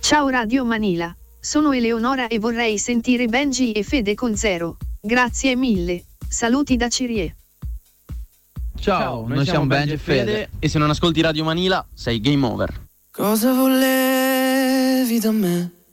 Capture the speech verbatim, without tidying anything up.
Ciao Radio Manila, sono Eleonora e vorrei sentire Benji e Fede con Zero. Grazie mille, saluti da Cirie. Ciao, noi, noi siamo Benji e Fede e se non ascolti Radio Manila sei game over. Cosa volevi da me?